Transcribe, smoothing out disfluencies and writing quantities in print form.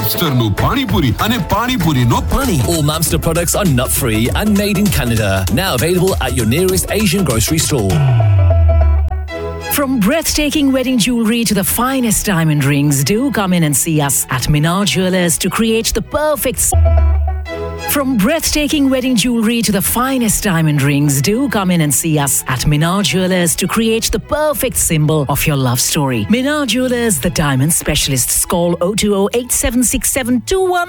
Mamsterno Pani Puri and Pani Puri no Pani. All Mamster products are nut-free and made in Canada. Now available at your nearest Asian grocery store. From breathtaking wedding jewelry to the finest diamond rings, do come in and see us at Minar Jewelers to create the perfect... From breathtaking wedding jewelry to the finest diamond rings, do come in and see us at Minar Jewelers to create the perfect symbol of your love story. Minar Jewelers, the diamond specialists. Call 020 8767 21